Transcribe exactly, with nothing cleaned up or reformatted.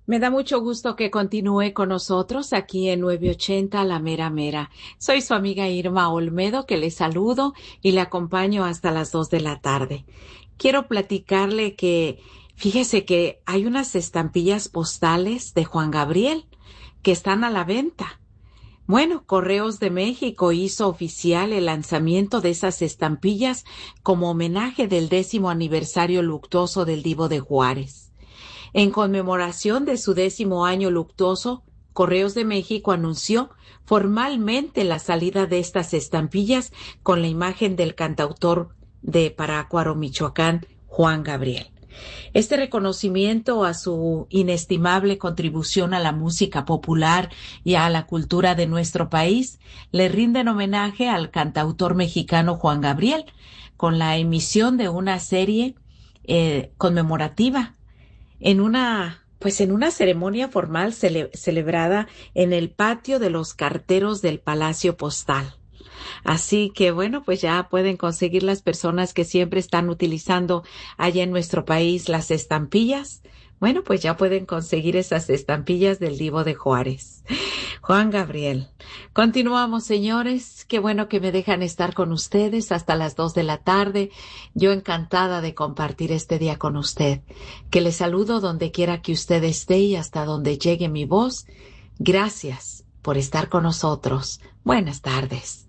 Me da mucho gusto que continúe con nosotros aquí en novecientos ochenta La Mera Mera. Soy su amiga Irma Olmedo, que le saludo y le acompaño hasta las dos de la tarde. Quiero platicarle que, fíjese que hay unas estampillas postales de Juan Gabriel que están a la venta. Bueno, Correos de México hizo oficial el lanzamiento de esas estampillas como homenaje del décimo aniversario luctuoso del Divo de Juárez. En conmemoración de su décimo año luctuoso, Correos de México anunció formalmente la salida de estas estampillas con la imagen del cantautor de Parácuaro, Michoacán, Juan Gabriel. Este reconocimiento a su inestimable contribución a la música popular y a la cultura de nuestro país le rinden homenaje al cantautor mexicano Juan Gabriel con la emisión de una serie eh, conmemorativa en una, pues en una ceremonia formal cele celebrada en el patio de los carteros del Palacio Postal. Así que bueno, pues ya pueden conseguir las personas que siempre están utilizando allá en nuestro país las estampillas. Bueno, pues ya pueden conseguir esas estampillas del Divo de Juárez. Juan Gabriel. Continuamos, señores. Qué bueno que me dejan estar con ustedes hasta las dos de la tarde. Yo encantada de compartir este día con usted. Que le saludo donde quiera que usted esté y hasta donde llegue mi voz. Gracias por estar con nosotros. Buenas tardes.